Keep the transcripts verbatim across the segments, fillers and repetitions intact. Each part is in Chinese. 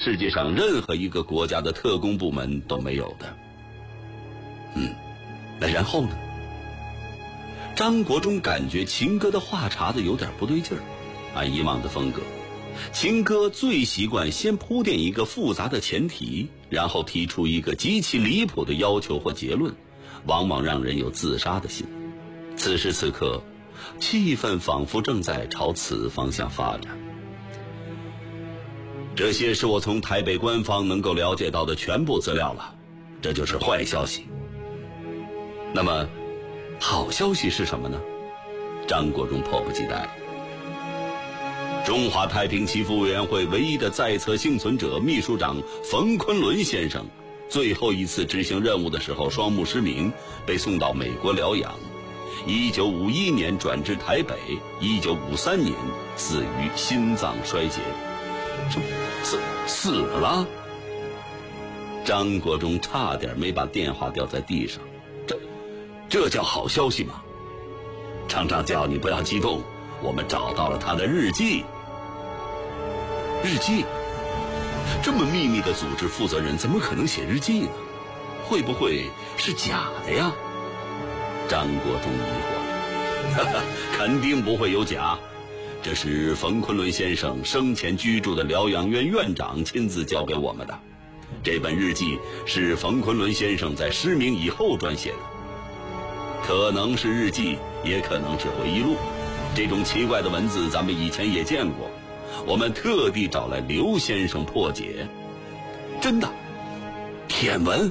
世界上任何一个国家的特工部门都没有的。嗯，那然后呢？张国忠感觉秦哥的话茬子有点不对劲儿。按以往的风格，秦哥最习惯先铺垫一个复杂的前提，然后提出一个极其离谱的要求或结论，往往让人有自杀的心。此时此刻，气氛仿佛正在朝此方向发展。这些是我从台北官方能够了解到的全部资料了，这就是坏消息。那么好消息是什么呢？张国忠迫不及待了。中华太平祈福委员会唯一的在册幸存者秘书长冯昆仑先生，最后一次执行任务的时候双目失明，被送到美国疗养。一九五一年转至台北，一九五三年死于心脏衰竭。死死了？张国忠差点没把电话掉在地上。这这叫好消息吗？厂长叫你不要激动，我们找到了他的日记。日记？这么秘密的组织负责人怎么可能写日记呢？会不会是假的呀？张国忠疑惑着。哈哈，肯定不会有假，这是冯昆仑先生生前居住的疗养院院长亲自交给我们的。这本日记是冯昆仑先生在失明以后撰写的，可能是日记，也可能是回忆录。这种奇怪的文字咱们以前也见过，我们特地找来刘先生破解。真的？舔文？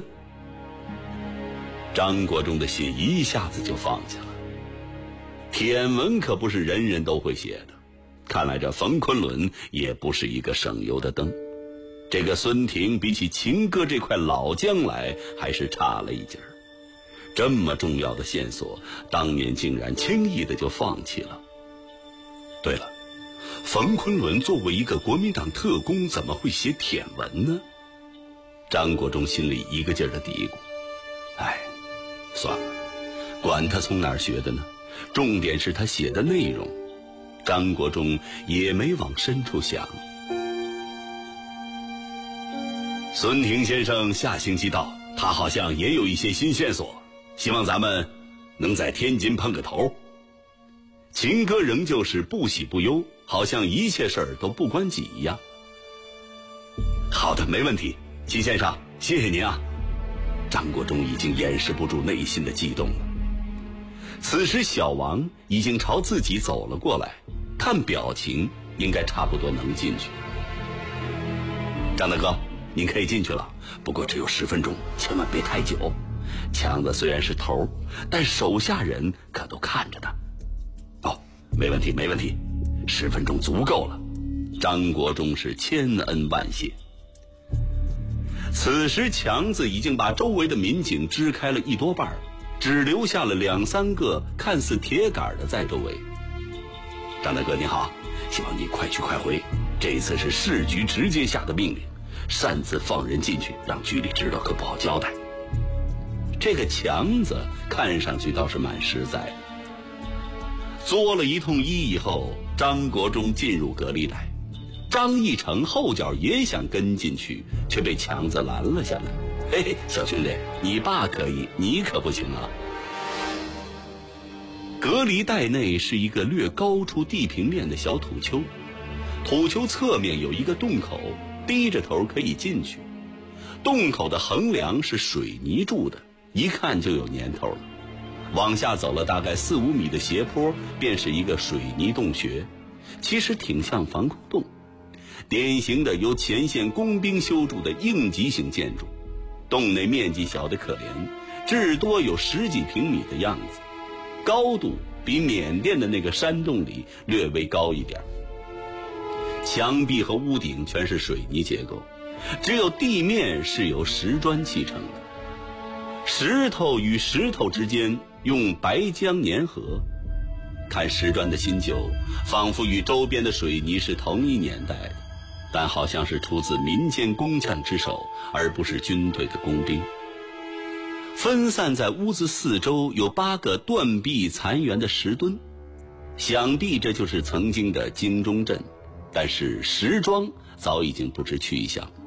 张国忠的心一下子就放下了。舔文可不是人人都会写的，看来这冯昆仑也不是一个省油的灯。这个孙婷比起秦哥这块老姜来还是差了一截儿。这么重要的线索，当年竟然轻易的就放弃了。对了，冯昆仑作为一个国民党特工，怎么会写舔文呢？张国忠心里一个劲儿的嘀咕。哎，算了，管他从哪儿学的呢，重点是他写的内容。张国忠也没往深处想。孙婷先生下星期到，他好像也有一些新线索，希望咱们能在天津碰个头。秦哥仍旧是不喜不忧，好像一切事儿都不关己一样。好的，没问题，秦先生，谢谢您啊。张国忠已经掩饰不住内心的激动了。此时小王已经朝自己走了过来，看表情应该差不多能进去。张大哥，您可以进去了，不过只有十分钟，千万别太久。强子虽然是头，但手下人可都看着他。哦，没问题没问题，十分钟足够了。张国忠是千恩万谢。此时强子已经把周围的民警支开了一多半，只留下了两三个看似铁杆的在周围。张大哥你好，希望你快去快回，这一次是市局直接下的命令，擅自放人进去，让局里知道可不好交代。这个强子看上去倒是蛮实在的。作了一通揖以后，张国忠进入隔离带，张义成后脚也想跟进去，却被强子拦了下来。嘿嘿，小兄弟，你爸可以，你可不行啊。隔离带内是一个略高出地平面的小土丘，土丘侧面有一个洞口，低着头可以进去。洞口的横梁是水泥筑的，一看就有年头了。往下走了大概四五米的斜坡，便是一个水泥洞穴，其实挺像防空洞，典型的由前线工兵修筑的应急型建筑。洞内面积小得可怜，至多有十几平米的样子，高度比缅甸的那个山洞里略微高一点。墙壁和屋顶全是水泥结构，只有地面是由石砖砌成的，石头与石头之间用白浆粘合。看石砖的新旧，仿佛与周边的水泥是同一年代的，但好像是出自民间工匠之手，而不是军队的工兵。分散在屋子四周有八个断壁残垣的石墩，想必这就是曾经的金钟镇，但是石桩早已经不知去向。